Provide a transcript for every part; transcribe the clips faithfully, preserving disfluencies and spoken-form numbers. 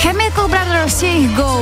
Chemical Brothers, jejich Go.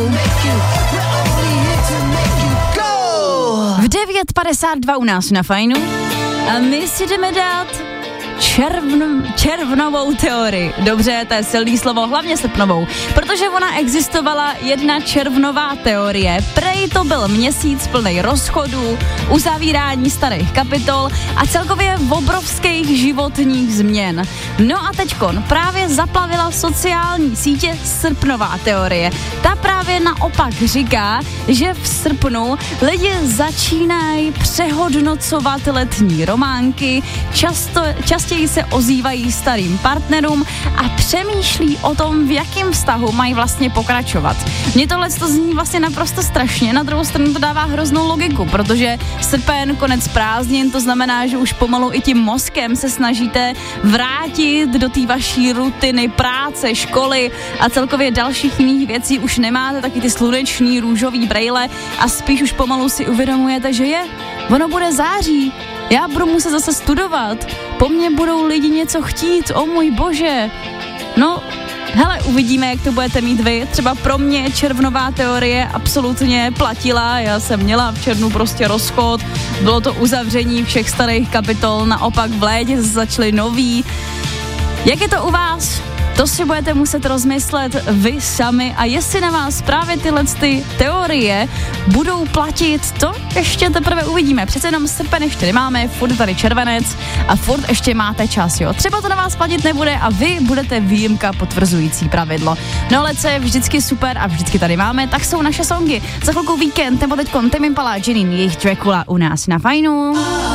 V devět padesát dva u nás na Fajnu a my si jdeme dát červn, červnovou teorii. Dobře, to je silný slovo, hlavně srpnovou, protože ona existovala jedna červnová teorie. Prej to byl měsíc plný rozchodů, uzavírání starých kapitol a celkově obrovských životních změn. No a teďkon právě zaplavila sociální sítě srpnová teorie. Ta právě naopak říká, že v srpnu lidi začínají přehodnocovat letní románky, často, častěji se ozývají starým partnerům a přemýšlí o tom, v jakém vztahu mají vlastně pokračovat. Mně tohle to zní vlastně naprosto strašně, na druhou stranu to dává hroznou logiku, protože srpen, konec prázdnin, to znamená, že už pomalu i tím mozkem se snažíte vrátit do té vaší rutiny práce, školy a celkově dalších jiných věcí. Už nemáte taky ty sluneční růžový brejle a spíš už pomalu si uvědomujete, že je, ono bude září, já budu muset zase studovat, po mně budou lidi něco chtít, o můj bože. No, hele, uvidíme, jak to budete mít vy. Třeba pro mě červnová teorie absolutně platila, já jsem měla v červnu prostě rozchod, bylo to uzavření všech starých kapitol, naopak v létě začaly nový. Jak je to u vás? To si budete muset rozmyslet vy sami a jestli na vás právě tyhle ty teorie budou platit, to ještě teprve uvidíme. Přece jenom srpen ještě nemáme, furt tady červenec a furt ještě máte čas, jo. Třeba to na vás platit nebude a vy budete výjimka potvrzující pravidlo. No ale co je vždycky super a vždycky tady máme, tak jsou naše songy. Za chvilku víkend, nebo teďkon Tame Impala, Janine, jejich Dracula u nás na Fajnu.